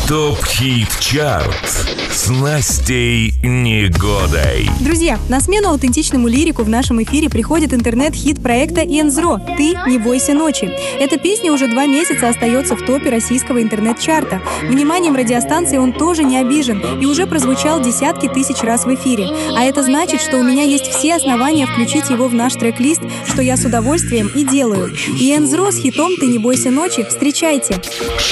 ТОП-ХИТ-ЧАРТ с Настей Негодой. Друзья, на смену аутентичному лирику в нашем эфире приходит интернет-хит проекта Энзро «Ты не бойся ночи». Эта песня уже 2 месяца остается в топе российского интернет-чарта. Вниманием радиостанции он тоже не обижен и уже прозвучал десятки тысяч раз в эфире. А это значит, что у меня есть все основания включить его в наш трек-лист, что я с удовольствием и делаю. И Энзро с хитом «Ты не бойся ночи» встречайте.